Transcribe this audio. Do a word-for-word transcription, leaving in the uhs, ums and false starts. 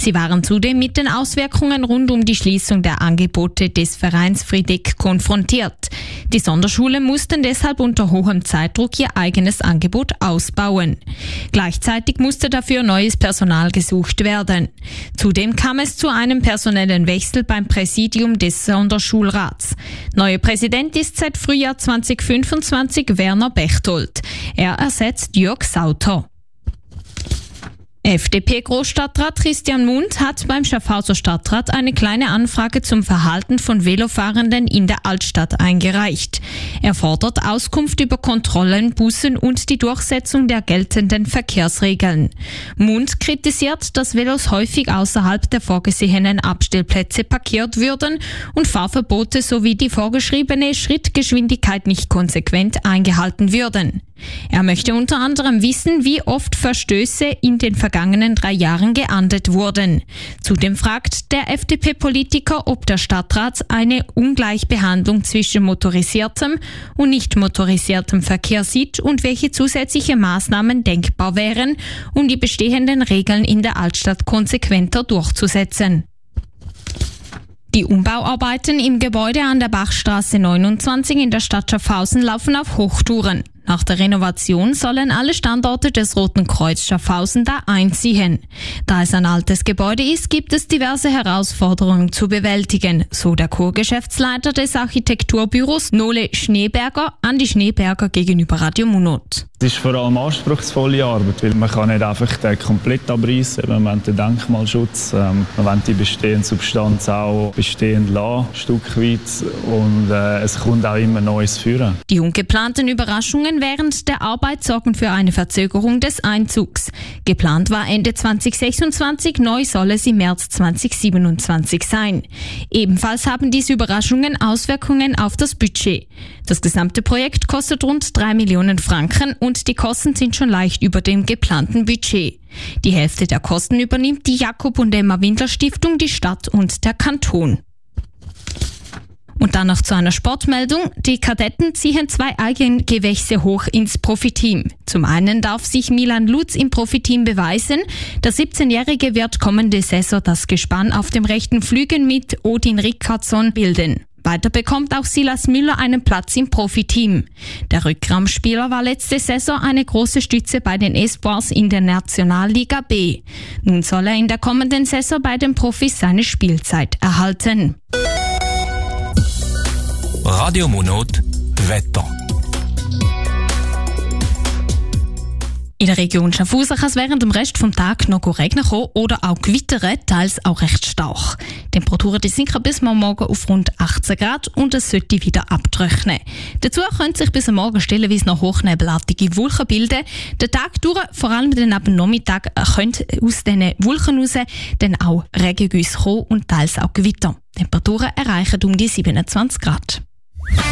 Sie waren zudem mit den Auswirkungen rund um die Schließung der Angebote des Vereins Frideck konfrontiert. Die Sonderschulen mussten deshalb unter hohem Zeitdruck ihr eigenes Angebot ausbauen. Gleichzeitig musste dafür neues Personal gesucht werden. Zudem kam es zu einem personellen Wechsel beim Präsidium des Sonderschulrats. Neuer Präsident ist seit Frühjahr zwanzig fünfundzwanzig Werner Bechtold. Er ersetzt Jörg Sauter. F D P-Großstadtrat Christian Mund hat beim Schaffhauser Stadtrat eine kleine Anfrage zum Verhalten von Velofahrenden in der Altstadt eingereicht. Er fordert Auskunft über Kontrollen, Bussen und die Durchsetzung der geltenden Verkehrsregeln. Mund kritisiert, dass Velos häufig außerhalb der vorgesehenen Abstellplätze parkiert würden und Fahrverbote sowie die vorgeschriebene Schrittgeschwindigkeit nicht konsequent eingehalten würden. Er möchte unter anderem wissen, wie oft Verstöße in den vergangenen drei Jahren geahndet wurden. Zudem fragt der F D P-Politiker, ob der Stadtrat eine Ungleichbehandlung zwischen motorisiertem und nicht motorisiertem Verkehr sieht und welche zusätzliche Maßnahmen denkbar wären, um die bestehenden Regeln in der Altstadt konsequenter durchzusetzen. Die Umbauarbeiten im Gebäude an der Bachstraße neunundzwanzig in der Stadt Schaffhausen laufen auf Hochtouren. Nach der Renovation sollen alle Standorte des Roten Kreuz Schaffhausen da einziehen. Da es ein altes Gebäude ist, gibt es diverse Herausforderungen zu bewältigen, so der Co-Geschäftsleiter des Architekturbüros Nole Schneeberger an die Schneeberger gegenüber Radio Munot. Es ist vor allem anspruchsvolle Arbeit, weil man kann nicht einfach den komplett abreißen. Man will den Denkmalschutz, ähm, man will die bestehende Substanz auch bestehend lassen, ein Stück weit, und äh, es kommt auch immer Neues führen. Die ungeplanten Überraschungen während der Arbeit sorgen für eine Verzögerung des Einzugs. Geplant war Ende zwanzig sechsundzwanzig, neu soll es im März zwanzig siebenundzwanzig sein. Ebenfalls haben diese Überraschungen Auswirkungen auf das Budget. Das gesamte Projekt kostet rund drei Millionen Franken und die Kosten sind schon leicht über dem geplanten Budget. Die Hälfte der Kosten übernimmt die Jakob und Emma Windler Stiftung, die Stadt und der Kanton. Und dann noch zu einer Sportmeldung. Die Kadetten ziehen zwei Eigengewächse hoch ins Profiteam. Zum einen darf sich Milan Lutz im Profiteam beweisen. Der siebzehnjährige wird kommende Saison das Gespann auf dem rechten Flügel mit Odin Rickardsson bilden. Weiter bekommt auch Silas Müller einen Platz im Profiteam. Der Rückraumspieler war letzte Saison eine große Stütze bei den Espoirs in der Nationalliga B. Nun soll er in der kommenden Saison bei den Profis seine Spielzeit erhalten. Radio Munot Wetter. In der Region Schaffhausen kann es während dem Rest vom Tag noch regnen kommen oder auch gewittern, teils auch recht stark. Die Temperaturen die sinken bis morgen auf rund achtzehn Grad und es sollte wieder abtrocknen. Dazu können sich bis am Morgen stellenweise noch hochnebelartige Wolken bilden. Den Tag durch, vor allem dann ab dem Nachmittag, können aus diesen Wolken raus dann auch Regengüsse kommen und teils auch Gewitter. Die Temperaturen erreichen um die siebenundzwanzig Grad.